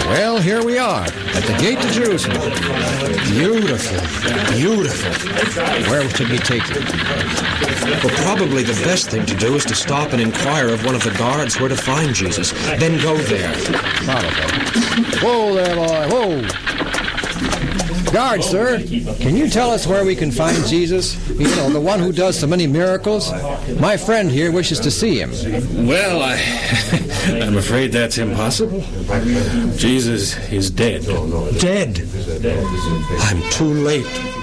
Well, here we are, at the gate to Jerusalem. Beautiful, beautiful. Where should we take you? Well, probably the best thing to do is to stop and inquire of one of the guards where to find Jesus. Then go there. Probably. Whoa there, boy, whoa. Guard, sir, can you tell us where we can find Jesus? You know, the one who does so many miracles? My friend here wishes to see him. Well, I'm afraid that's impossible. Jesus is dead. Dead? I'm too late.